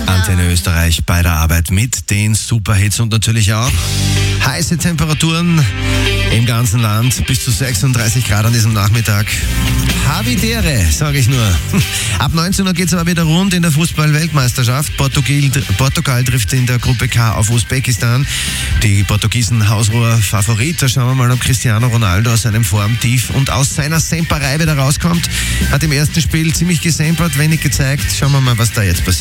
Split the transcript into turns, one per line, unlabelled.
Antenne Österreich bei der Arbeit mit den Superhits und natürlich auch heiße Temperaturen im ganzen Land, bis zu 36 Grad an diesem Nachmittag. Havidere, sage ich nur. Ab 19 Uhr geht es aber wieder rund in der Fußball-Weltmeisterschaft. Portugal trifft in der Gruppe K auf Usbekistan. Die Portugiesen Hausruher Favorit. Da schauen wir mal, ob Cristiano Ronaldo aus seinem Formtief und aus seiner Semperei wieder rauskommt. Hat im ersten Spiel ziemlich gesempert, wenig gezeigt. Schauen wir mal, was da jetzt passiert.